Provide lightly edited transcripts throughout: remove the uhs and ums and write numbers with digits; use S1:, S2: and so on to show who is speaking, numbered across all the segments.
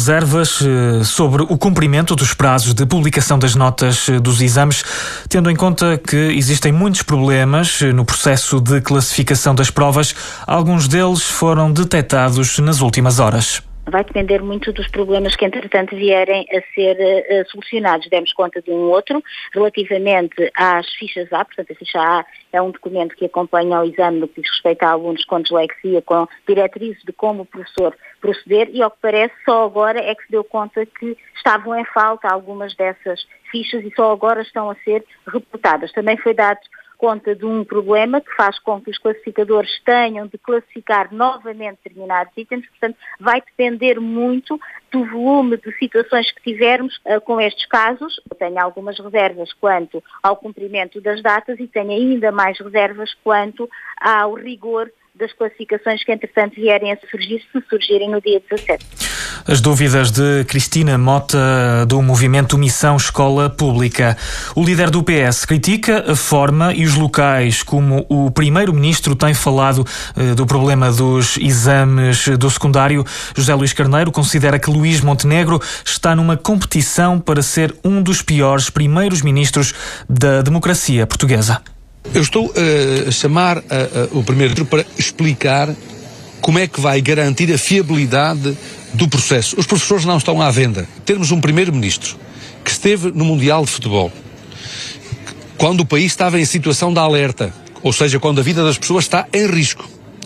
S1: reservas sobre o cumprimento dos prazos de publicação das notas dos exames, tendo em conta que existem muitos problemas no processo de classificação das provas. Alguns deles foram detectados nas últimas horas.
S2: Vai depender muito dos problemas que, entretanto, vierem a ser solucionados. Demos conta de um outro, relativamente às fichas A. Portanto, a ficha A é um documento que acompanha o exame no que diz respeito a alunos com dislexia, com diretrizes de como o professor proceder, e, ao que parece, só agora é que se deu conta que estavam em falta algumas dessas fichas e só agora estão a ser reportadas. Também foi dado conta de um problema que faz com que os classificadores tenham de classificar novamente determinados itens, portanto vai depender muito do volume de situações que tivermos com estes casos. Eu tenho algumas reservas quanto ao cumprimento das datas e tenho ainda mais reservas quanto ao rigor das classificações que, entretanto, vierem a surgir, se surgirem no dia 17.
S1: As dúvidas de Cristina Mota, do movimento Missão Escola Pública. O líder do PS critica a forma e os locais como o primeiro-ministro tem falado do problema dos exames do secundário. José Luís Carneiro considera que Luís Montenegro está numa competição para ser um dos piores primeiros-ministros da democracia portuguesa.
S3: Eu estou a chamar o primeiro-ministro para explicar como é que vai garantir a fiabilidade do processo. Os professores não estão à venda. Temos um primeiro-ministro que esteve no Mundial de Futebol, quando o país estava em situação de alerta, ou seja, quando a vida das pessoas está em risco.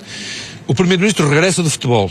S3: O primeiro-ministro regressa do futebol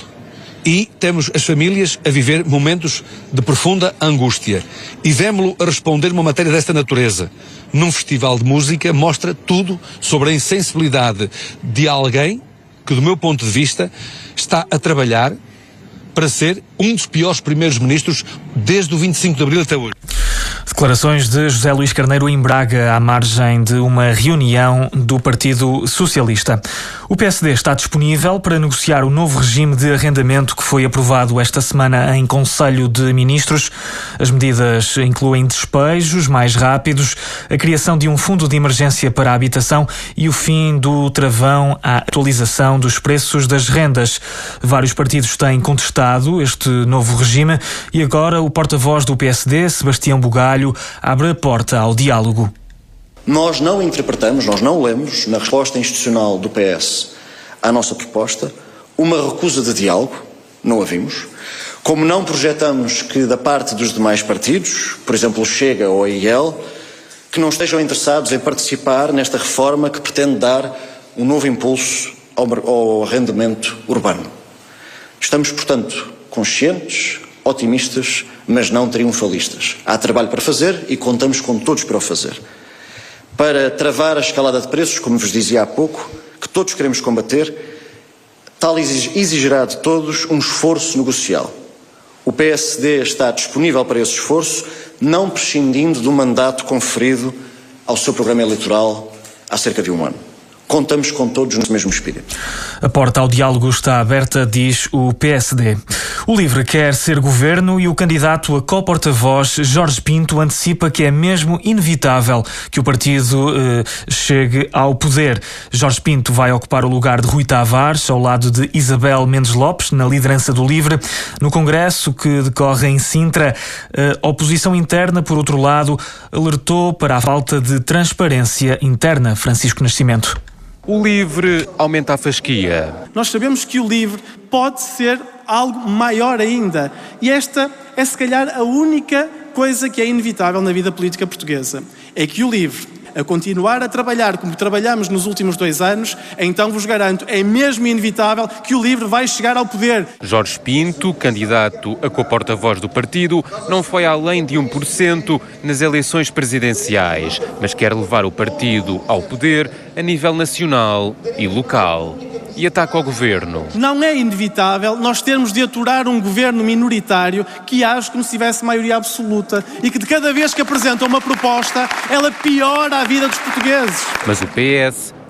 S3: e temos as famílias a viver momentos de profunda angústia. E vemo-lo a responder uma matéria desta natureza. Num festival de música, mostra tudo sobre a insensibilidade de alguém que, do meu ponto de vista, está a trabalhar para ser um dos piores primeiros-ministros desde o 25 de Abril até hoje.
S1: Declarações de José Luís Carneiro em Braga, à margem de uma reunião do Partido Socialista. O PSD está disponível para negociar o novo regime de arrendamento que foi aprovado esta semana em Conselho de Ministros. As medidas incluem despejos mais rápidos, a criação de um fundo de emergência para a habitação e o fim do travão à atualização dos preços das rendas. Vários partidos têm contestado este novo regime e agora o porta-voz do PSD, Sebastião Bugalho, abre a porta ao diálogo.
S4: Nós não interpretamos, nós não lemos na resposta institucional do PS à nossa proposta uma recusa de diálogo, não a vimos, como não projetamos que da parte dos demais partidos, por exemplo o Chega ou a IEL, que não estejam interessados em participar nesta reforma que pretende dar um novo impulso ao arrendamento urbano. Estamos, portanto, conscientes, otimistas, mas não triunfalistas. Há trabalho para fazer e contamos com todos para o fazer. Para travar a escalada de preços, como vos dizia há pouco, que todos queremos combater, tal exigirá de todos um esforço negocial. O PSD está disponível para esse esforço, não prescindindo do mandato conferido ao seu programa eleitoral há cerca de um ano. Contamos com todos no mesmo espírito.
S1: A porta ao diálogo está aberta, diz o PSD. O LIVRE quer ser governo e o candidato a co-porta-voz, Jorge Pinto, antecipa que é mesmo inevitável que o partido chegue ao poder. Jorge Pinto vai ocupar o lugar de Rui Tavares, ao lado de Isabel Mendes Lopes, na liderança do LIVRE. No congresso que decorre em Sintra, a oposição interna, por outro lado, alertou para a falta de transparência interna. Francisco Nascimento.
S5: O LIVRE aumenta a fasquia.
S6: Nós sabemos que o LIVRE pode ser algo maior ainda. E esta é, se calhar, a única coisa que é inevitável na vida política portuguesa. É que o LIVRE, a continuar a trabalhar como trabalhamos nos últimos 2 anos, então vos garanto, é mesmo inevitável que o LIVRE vai chegar ao poder.
S5: Jorge Pinto, candidato a co-porta-voz do partido, não foi além de 1% nas eleições presidenciais, mas quer levar o partido ao poder a nível nacional e local. E ataca o governo.
S6: Não é inevitável nós termos de aturar um governo minoritário que age como se tivesse maioria absoluta e que de cada vez que apresenta uma proposta, ela piora a vida dos portugueses.
S5: Mas o PS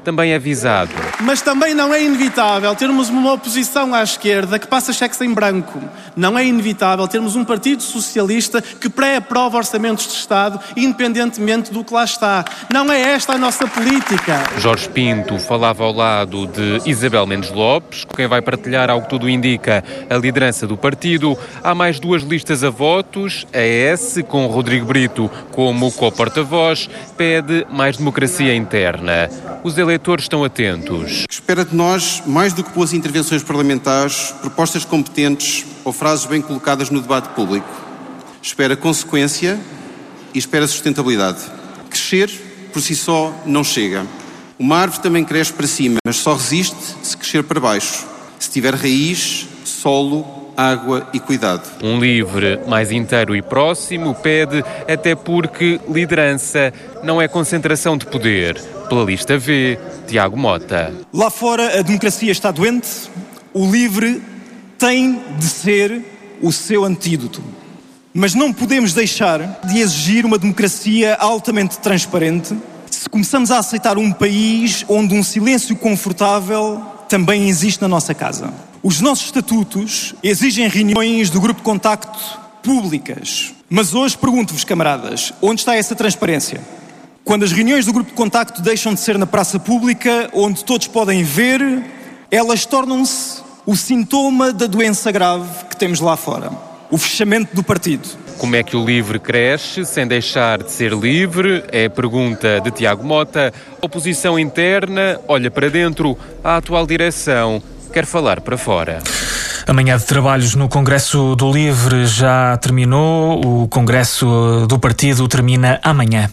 S5: também é visado.
S6: Mas também não é inevitável termos uma oposição à esquerda que passa cheques em branco. Não é inevitável termos um Partido Socialista que pré-aprova orçamentos de Estado, independentemente do que lá está. Não é esta a nossa política.
S5: Jorge Pinto falava ao lado de Isabel Mendes Lopes, quem vai partilhar, ao que tudo indica, a liderança do partido. Há mais 2 listas a votos. A ES, com Rodrigo Brito como co-porta-voz, pede mais democracia interna. Os eleitores estão atentos.
S7: Espera de nós, mais do que boas intervenções parlamentares, propostas competentes ou frases bem colocadas no debate público. Espera consequência e espera sustentabilidade. Crescer, por si só, não chega. Uma árvore também cresce para cima, mas só resiste se crescer para baixo. Se tiver raiz, solo, água e cuidado.
S5: Um LIVRE mais inteiro e próximo pede, até porque liderança não é concentração de poder. Pela lista V, Tiago Mota.
S8: Lá fora a democracia está doente, o LIVRE tem de ser o seu antídoto. Mas não podemos deixar de exigir uma democracia altamente transparente se começamos a aceitar um país onde um silêncio confortável também existe na nossa casa. Os nossos estatutos exigem reuniões do grupo de contacto públicas. Mas hoje pergunto-vos, camaradas, onde está essa transparência? Quando as reuniões do grupo de contacto deixam de ser na praça pública, onde todos podem ver, elas tornam-se o sintoma da doença grave que temos lá fora. O fechamento do partido.
S5: Como é que o LIVRE cresce sem deixar de ser livre? É a pergunta de Tiago Mota. Oposição interna, olha para dentro. A atual direção quer falar para fora.
S1: A manhã de trabalhos no Congresso do LIVRE já terminou. O Congresso do partido termina amanhã.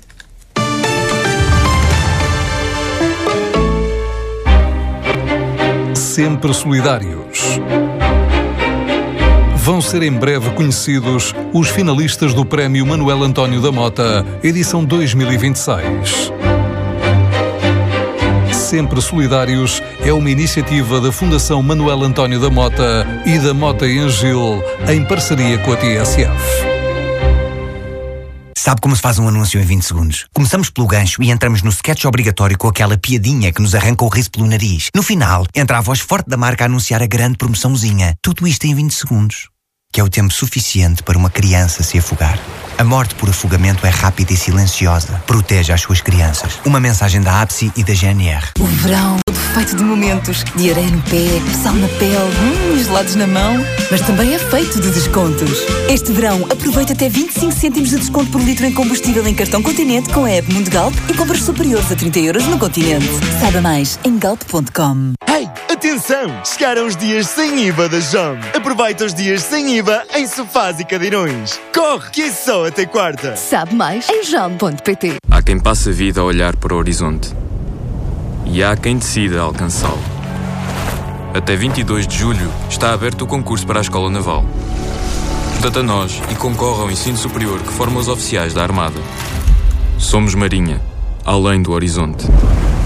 S9: Sempre solidários. Vão ser em breve conhecidos os finalistas do Prémio Manuel António da Mota, edição 2026. Sempre Solidários é uma iniciativa da Fundação Manuel António da Mota e da Mota e Angil, em parceria com a TSF.
S10: Sabe como se faz um anúncio em 20 segundos? Começamos pelo gancho e entramos no sketch obrigatório com aquela piadinha que nos arranca o riso pelo nariz. No final, entra a voz forte da marca a anunciar a grande promoçãozinha. Tudo isto em 20 segundos. Que é o tempo suficiente para uma criança se afogar. A morte por afogamento é rápida e silenciosa. Proteja as suas crianças. Uma mensagem da APSI e da GNR.
S11: O verão, todo feito de momentos. De areia no pé, sal na pele, gelados na mão. Mas também é feito de descontos. Este verão, aproveita até 25 cêntimos de desconto por litro em combustível em cartão Continente com a app Mundo Galp e compras superiores a 30 € no Continente. Saiba mais em galp.com.
S12: Hey, atenção! Chegaram os dias sem IVA da JOM. Aproveita os dias sem IVA em sofás e cadeirões. Corre, que é só até quarta.
S11: Sabe mais em jom.pt.
S13: Há quem passe a vida a olhar para o horizonte e há quem decida alcançá-lo. Até 22 de julho está aberto o concurso para a Escola Naval. Junta-te a nós e concorre ao ensino superior que forma os oficiais da Armada. Somos Marinha, além do horizonte.